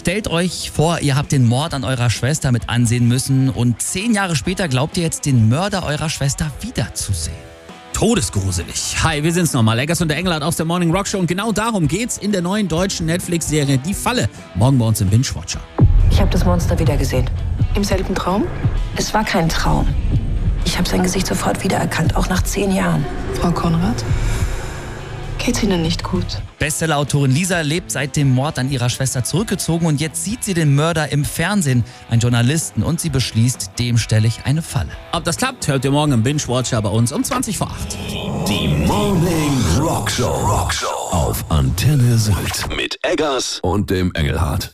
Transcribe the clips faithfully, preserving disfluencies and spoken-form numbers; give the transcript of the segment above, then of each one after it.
Stellt euch vor, ihr habt den Mord an eurer Schwester mit ansehen müssen und zehn Jahre später glaubt ihr jetzt, den Mörder eurer Schwester wiederzusehen. Todesgruselig. Hi, wir sind's nochmal. Eggers und der Engelhardt aus der Morning Rock Show. Und genau darum geht's in der neuen deutschen Netflix-Serie Die Falle. Morgen bei uns im Binge-Watcher. Ich habe das Monster wieder gesehen. Im selben Traum? Es war kein Traum. Ich habe sein Gesicht sofort wiedererkannt, auch nach zehn Jahren. Frau Konrad? Geht's Ihnen nicht gut? Bestsellerautorin Lisa lebt seit dem Mord an ihrer Schwester zurückgezogen und jetzt sieht sie den Mörder im Fernsehen, einen Journalisten, und sie beschließt, dem stelle ich eine Falle. Ob das klappt, hört ihr morgen im Binge-Watcher bei uns um zwanzig vor acht. Die Morning Rock Show, Rock Show auf Antenne Sylt mit Eggers und dem Engelhardt.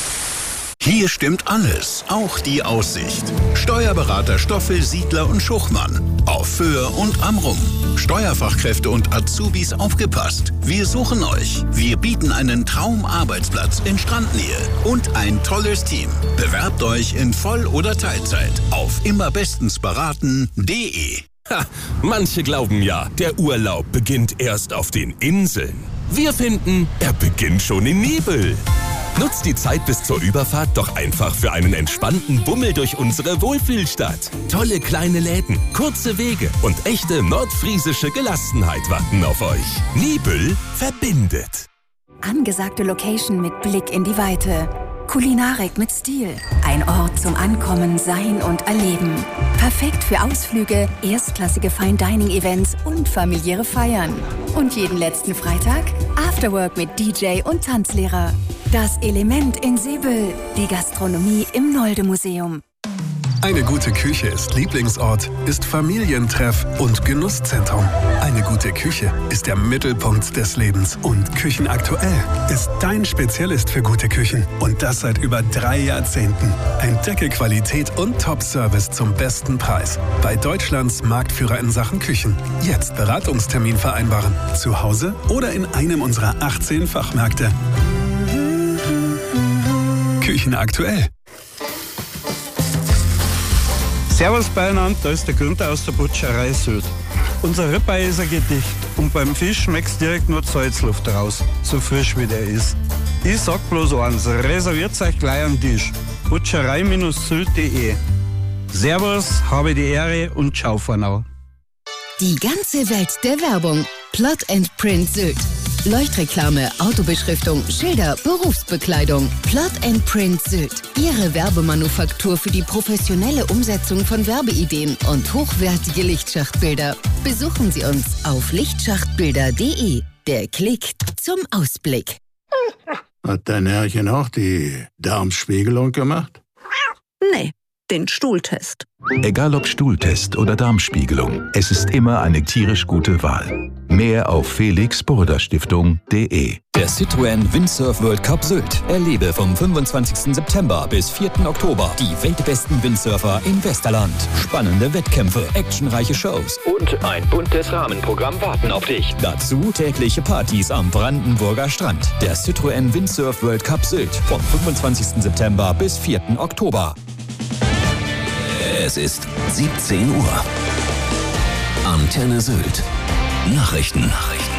Hier stimmt alles, auch die Aussicht. Steuerberater Stoffel, Siedler und Schuchmann. Auf Föhr und Amrum. Steuerfachkräfte und Azubis, aufgepasst. Wir suchen euch. Wir bieten einen Traumarbeitsplatz in Strandnähe und ein tolles Team. Bewerbt euch in Voll- oder Teilzeit auf immerbestensberaten punkt de. Ha, manche glauben ja, der Urlaub beginnt erst auf den Inseln. Wir finden, er beginnt schon in Nibel. Nutzt die Zeit bis zur Überfahrt doch einfach für einen entspannten Bummel durch unsere Wohlfühlstadt. Tolle kleine Läden, kurze Wege und echte nordfriesische Gelassenheit warten auf euch. Nibel verbindet. Angesagte Location mit Blick in die Weite. Kulinarik mit Stil. Ein Ort zum Ankommen, Sein und Erleben. Perfekt für Ausflüge, erstklassige Fine-Dining-Events und familiäre Feiern. Und jeden letzten Freitag Afterwork mit D J und Tanzlehrer. Das Element in Seebüll. Die Gastronomie im Nolde-Museum. Eine gute Küche ist Lieblingsort, ist Familientreff und Genusszentrum. Eine gute Küche ist der Mittelpunkt des Lebens. Und Küchenaktuell ist dein Spezialist für gute Küchen. Und das seit über drei Jahrzehnten. Entdecke Qualität und Top-Service zum besten Preis. Bei Deutschlands Marktführer in Sachen Küchen. Jetzt Beratungstermin vereinbaren. Zu Hause oder in einem unserer achtzehn Fachmärkte. Küchenaktuell. Servus beieinander, da ist der Günther aus der Butcherei Sylt. Unser Ribeye ist ein Gedicht und beim Fisch schmeckt's direkt nur die Salzluft raus, so frisch wie der ist. Ich sag bloß eins, reserviert euch gleich am Tisch. butcherei Sylt punkt de. Servus, habe die Ehre und ciao for now. Die ganze Welt der Werbung. Plot and Print Sylt. Leuchtreklame, Autobeschriftung, Schilder, Berufsbekleidung. Plot and Print Sylt. Ihre Werbemanufaktur für die professionelle Umsetzung von Werbeideen und hochwertige Lichtschachtbilder. Besuchen Sie uns auf lichtschachtbilder punkt de. Der Klick zum Ausblick. Hat dein Herrchen auch die Darmspiegelung gemacht? Nee, den Stuhltest. Egal ob Stuhltest oder Darmspiegelung, es ist immer eine tierisch gute Wahl. Mehr auf felix burda stiftung punkt de. Der Citroën Windsurf World Cup Sylt. Erlebe vom fünfundzwanzigsten September bis vierten Oktober die weltbesten Windsurfer im Westerland. Spannende Wettkämpfe, actionreiche Shows und ein buntes Rahmenprogramm warten auf dich. Dazu tägliche Partys am Brandenburger Strand. Der Citroën Windsurf World Cup Sylt vom fünfundzwanzigsten September bis vierten Oktober. Es ist siebzehn Uhr. Antenne Sylt. Nachrichten. Nachrichten.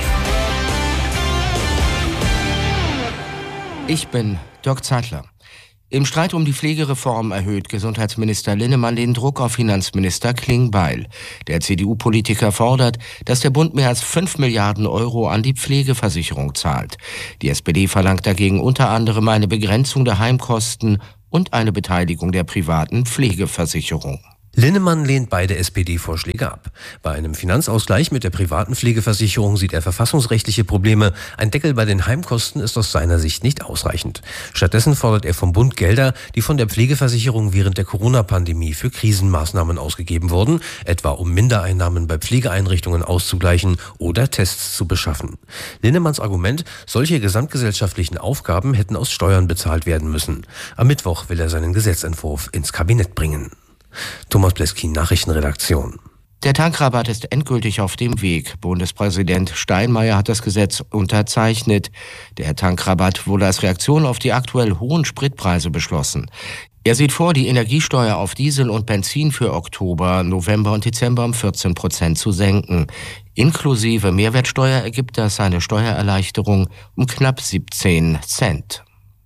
Ich bin Dirk Zeitler. Im Streit um die Pflegereform erhöht Gesundheitsminister Linnemann den Druck auf Finanzminister Klingbeil. Der C D U-Politiker fordert, dass der Bund mehr als fünf Milliarden Euro an die Pflegeversicherung zahlt. Die S P D verlangt dagegen unter anderem eine Begrenzung der Heimkosten und eine Beteiligung der privaten Pflegeversicherung. Linnemann lehnt beide S P D-Vorschläge ab. Bei einem Finanzausgleich mit der privaten Pflegeversicherung sieht er verfassungsrechtliche Probleme. Ein Deckel bei den Heimkosten ist aus seiner Sicht nicht ausreichend. Stattdessen fordert er vom Bund Gelder, die von der Pflegeversicherung während der Corona-Pandemie für Krisenmaßnahmen ausgegeben wurden, etwa um Mindereinnahmen bei Pflegeeinrichtungen auszugleichen oder Tests zu beschaffen. Linnemanns Argument, solche gesamtgesellschaftlichen Aufgaben hätten aus Steuern bezahlt werden müssen. Am Mittwoch will er seinen Gesetzentwurf ins Kabinett bringen. Thomas Bleskin, Nachrichtenredaktion. Der Tankrabatt ist endgültig auf dem Weg. Bundespräsident Steinmeier hat das Gesetz unterzeichnet. Der Tankrabatt wurde als Reaktion auf die aktuell hohen Spritpreise beschlossen. Er sieht vor, die Energiesteuer auf Diesel und Benzin für Oktober, November und Dezember um vierzehn Prozent zu senken. Inklusive Mehrwertsteuer ergibt das eine Steuererleichterung um knapp siebzehn Cent.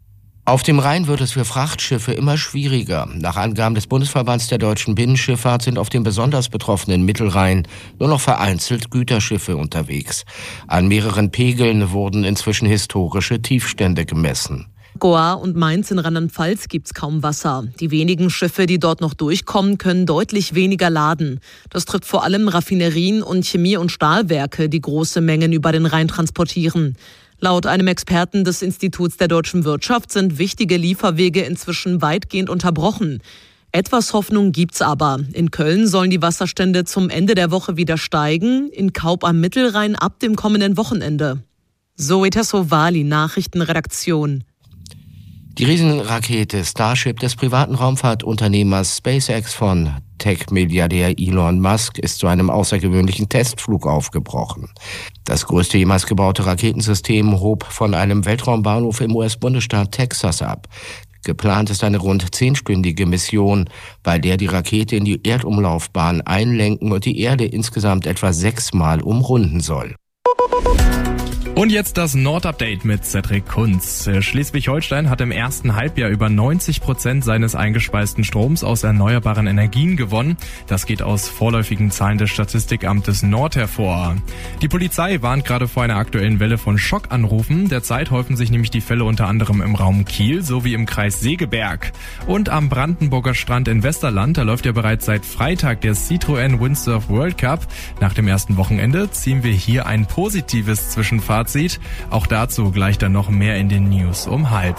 Auf dem Rhein wird es für Frachtschiffe immer schwieriger. Nach Angaben des Bundesverbands der deutschen Binnenschifffahrt sind auf dem besonders betroffenen Mittelrhein nur noch vereinzelt Güterschiffe unterwegs. An mehreren Pegeln wurden inzwischen historische Tiefstände gemessen. Goa und Mainz in Rheinland-Pfalz gibt's kaum Wasser. Die wenigen Schiffe, die dort noch durchkommen, können deutlich weniger laden. Das trifft vor allem Raffinerien und Chemie- und Stahlwerke, die große Mengen über den Rhein transportieren. Laut einem Experten des Instituts der deutschen Wirtschaft sind wichtige Lieferwege inzwischen weitgehend unterbrochen. Etwas Hoffnung gibt's aber. In Köln sollen die Wasserstände zum Ende der Woche wieder steigen, in Kaub am Mittelrhein ab dem kommenden Wochenende. Zoe Tassovali, Nachrichtenredaktion. Die Riesenrakete Starship des privaten Raumfahrtunternehmers SpaceX von Tech-Milliardär Elon Musk ist zu einem außergewöhnlichen Testflug aufgebrochen. Das größte jemals gebaute Raketensystem hob von einem Weltraumbahnhof im U S-Bundesstaat Texas ab. Geplant ist eine rund zehnstündige Mission, bei der die Rakete in die Erdumlaufbahn einlenken und die Erde insgesamt etwa sechsmal umrunden soll. Und jetzt das Nord-Update mit Cedric Kunz. Schleswig-Holstein hat im ersten Halbjahr über neunzig Prozent seines eingespeisten Stroms aus erneuerbaren Energien gewonnen. Das geht aus vorläufigen Zahlen des Statistikamtes Nord hervor. Die Polizei warnt gerade vor einer aktuellen Welle von Schockanrufen. Derzeit häufen sich nämlich die Fälle unter anderem im Raum Kiel sowie im Kreis Segeberg. Und am Brandenburger Strand in Westerland, da läuft ja bereits seit Freitag der Citroën Windsurf World Cup. Nach dem ersten Wochenende ziehen wir hier ein positives Zwischenfazit. Auch dazu gleich dann noch mehr in den News um halb.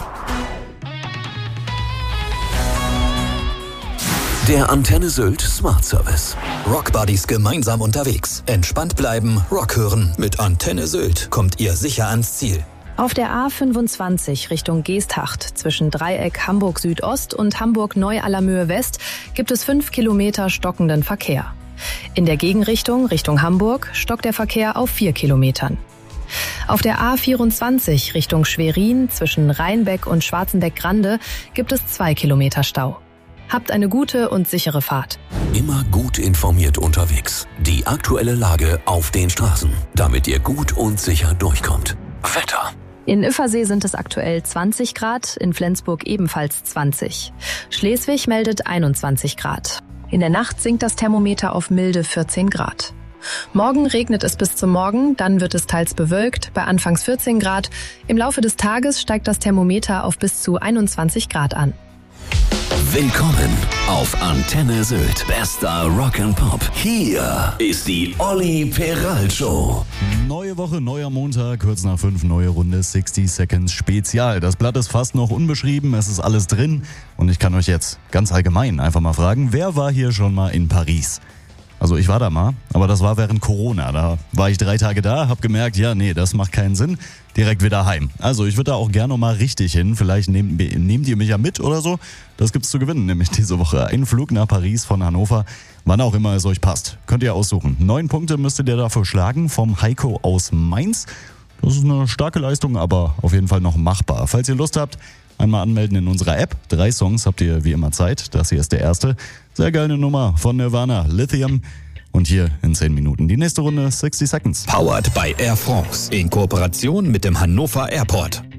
Der Antenne Sylt Smart Service. Rockbuddies gemeinsam unterwegs. Entspannt bleiben, Rock hören. Mit Antenne Sylt kommt ihr sicher ans Ziel. Auf der A fünfundzwanzig Richtung Geesthacht zwischen Dreieck Hamburg Südost und Hamburg Neu-Allermöhe West gibt es fünf Kilometer stockenden Verkehr. In der Gegenrichtung Richtung Hamburg stockt der Verkehr auf vier Kilometern. Auf der A vierundzwanzig Richtung Schwerin zwischen Rheinbeck und Schwarzenbeck-Grande gibt es zwei Kilometer Stau. Habt eine gute und sichere Fahrt. Immer gut informiert unterwegs. Die aktuelle Lage auf den Straßen, damit ihr gut und sicher durchkommt. Wetter. In Üffersee sind es aktuell zwanzig Grad, in Flensburg ebenfalls zwanzig. Schleswig meldet einundzwanzig Grad. In der Nacht sinkt das Thermometer auf milde vierzehn Grad. Morgen regnet es bis zum Morgen, dann wird es teils bewölkt, bei anfangs vierzehn Grad. Im Laufe des Tages steigt das Thermometer auf bis zu einundzwanzig Grad an. Willkommen auf Antenne Sylt. Bester Rock'n'Pop. Hier ist die Olli Peral Show. Neue Woche, neuer Montag, kurz nach fünf, neue Runde, sixty Seconds Spezial. Das Blatt ist fast noch unbeschrieben, es ist alles drin. Und ich kann euch jetzt ganz allgemein einfach mal fragen, wer war hier schon mal in Paris? Also ich war da mal, aber das war während Corona. Da war ich drei Tage da, hab gemerkt, ja, nee, das macht keinen Sinn. Direkt wieder heim. Also ich würde da auch gerne mal richtig hin. Vielleicht nehmt, nehmt ihr mich ja mit oder so. Das gibt's zu gewinnen, nämlich diese Woche. Ein Flug nach Paris von Hannover, wann auch immer es euch passt. Könnt ihr aussuchen. Neun Punkte müsstet ihr dafür schlagen vom Heiko aus Mainz. Das ist eine starke Leistung, aber auf jeden Fall noch machbar. Falls ihr Lust habt, einmal anmelden in unserer App. Drei Songs habt ihr wie immer Zeit. Das hier ist der erste. Sehr geile Nummer von Nirvana, Lithium. Und hier in zehn Minuten die nächste Runde, sixty Seconds. Powered by Air France in Kooperation mit dem Hannover Airport.